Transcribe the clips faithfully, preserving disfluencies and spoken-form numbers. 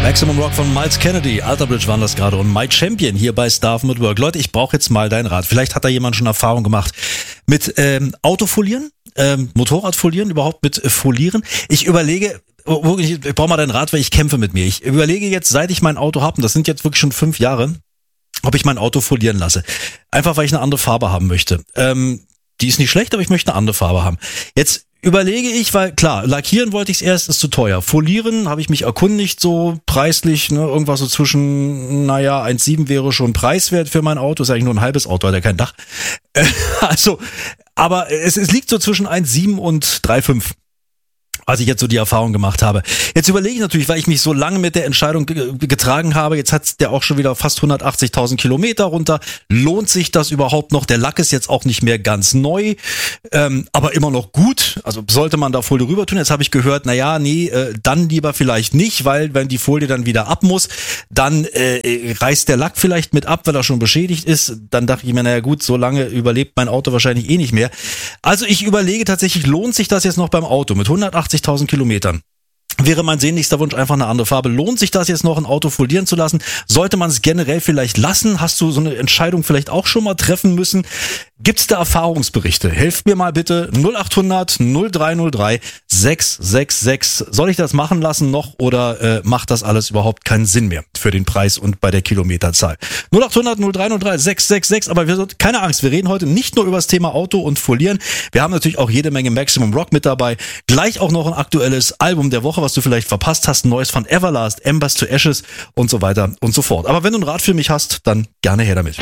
Maximum Rock von Miles Kennedy, Alter Bridge waren das gerade und My Champion hier bei Starven at Work. Leute, ich brauche jetzt mal deinen Rat. Vielleicht hat da jemand schon Erfahrung gemacht mit ähm, Autofolieren, ähm, Motorradfolieren, überhaupt mit äh, Folieren. Ich überlege, wirklich, ich brauche mal deinen Rat, weil ich kämpfe mit mir. Ich überlege jetzt, seit ich mein Auto habe, und das sind jetzt wirklich schon fünf Jahre, ob ich mein Auto folieren lasse. Einfach, weil ich eine andere Farbe haben möchte. Ähm, die ist nicht schlecht, aber ich möchte eine andere Farbe haben. Jetzt überlege ich, weil klar, lackieren wollte ich es erst, ist zu teuer. Folieren habe ich mich erkundigt, so preislich, ne, irgendwas so zwischen, naja, eins Komma sieben wäre schon preiswert für mein Auto, ist eigentlich nur ein halbes Auto, hat ja kein Dach. Also, aber es, es liegt so zwischen eins Komma sieben und drei Komma fünf. Als ich jetzt so die Erfahrung gemacht habe. Jetzt überlege ich natürlich, weil ich mich so lange mit der Entscheidung getragen habe, jetzt hat der auch schon wieder fast hundertachtzigtausend Kilometer runter. Lohnt sich das überhaupt noch? Der Lack ist jetzt auch nicht mehr ganz neu, ähm, aber immer noch gut. Also sollte man da Folie rüber tun? Jetzt habe ich gehört, na ja, nee, äh, dann lieber vielleicht nicht, weil wenn die Folie dann wieder ab muss, dann äh, reißt der Lack vielleicht mit ab, weil er schon beschädigt ist. Dann dachte ich mir, naja gut, so lange überlebt mein Auto wahrscheinlich eh nicht mehr. Also ich überlege tatsächlich, lohnt sich das jetzt noch beim Auto mit hundertachtzigtausend Kilometern? Wäre mein sehnlichster Wunsch einfach eine andere Farbe. Lohnt sich das jetzt noch, ein Auto folieren zu lassen? Sollte man es generell vielleicht lassen? Hast du so eine Entscheidung vielleicht auch schon mal treffen müssen? Gibt's da Erfahrungsberichte? Helft mir mal bitte. null acht hundert null drei null drei sechs sechs sechs. Soll ich das machen lassen noch oder äh, macht das alles überhaupt keinen Sinn mehr für den Preis und bei der Kilometerzahl? null acht hundert null drei null drei sechs sechs sechs. Aber wir, keine Angst, wir reden heute nicht nur über das Thema Auto und Folieren. Wir haben natürlich auch jede Menge Maximum Rock mit dabei. Gleich auch noch ein aktuelles Album der Woche, was du vielleicht verpasst hast. Ein neues von Everlast, Embers to Ashes und so weiter und so fort. Aber wenn du einen Rat für mich hast, dann gerne her damit.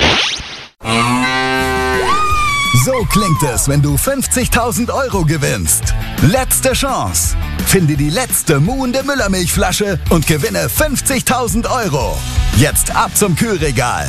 So klingt es, wenn du fünfzigtausend Euro gewinnst. Letzte Chance. Finde die letzte muhende Müllermilchflasche und gewinne fünfzigtausend Euro. Jetzt ab zum Kühlregal.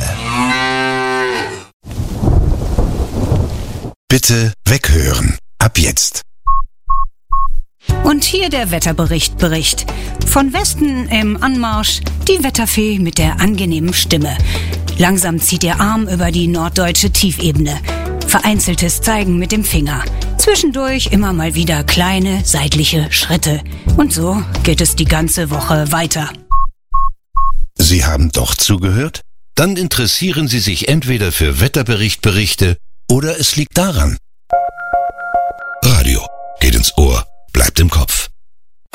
Bitte weghören. Ab jetzt. Und hier der Wetterbericht Bericht. Von Westen im Anmarsch die Wetterfee mit der angenehmen Stimme. Langsam zieht ihr Arm über die norddeutsche Tiefebene. Vereinzeltes Zeigen mit dem Finger. Zwischendurch immer mal wieder kleine seitliche Schritte. Und so geht es die ganze Woche weiter. Sie haben doch zugehört? Dann interessieren Sie sich entweder für Wetterberichtberichte oder es liegt daran. Radio geht ins Ohr, bleibt im Kopf.